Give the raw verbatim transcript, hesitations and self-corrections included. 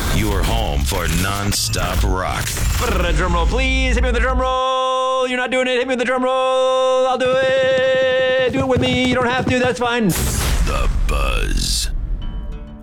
Your home for non-stop rock. Drum roll, please. Hit me with the drum roll. You're not doing it. Hit me with the drum roll. I'll do it. Do it with me. You don't have to. That's fine. The Buzz.